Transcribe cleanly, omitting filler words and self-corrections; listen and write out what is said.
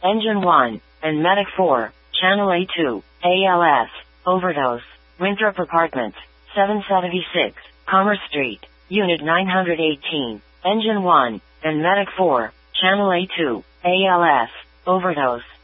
Engine 1, and Medic 4, Channel A2, ALS, overdose. Winthrop Apartments, 776, Commerce Street, Unit 918, Engine 1, and Medic 4, Channel A2, ALS, overdose.